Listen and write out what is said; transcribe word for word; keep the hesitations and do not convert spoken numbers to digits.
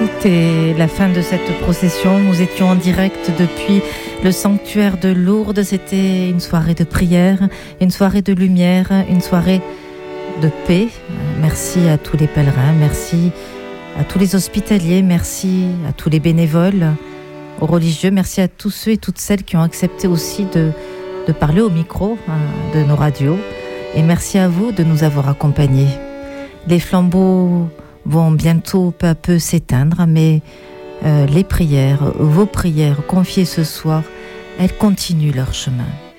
C'était la fin de cette procession. Nous étions en direct depuis le sanctuaire de Lourdes. C'était une soirée de prière, une soirée de lumière, une soirée de paix. Merci à tous les pèlerins, merci à tous les hospitaliers, merci à tous les bénévoles, aux religieux, merci à tous ceux et toutes celles qui ont accepté aussi de, de parler au micro hein, de nos radios. Et merci à vous de nous avoir accompagnés. Les flambeaux vont bientôt peu à peu s'éteindre, mais euh, les prières, vos prières confiées ce soir, elles continuent leur chemin.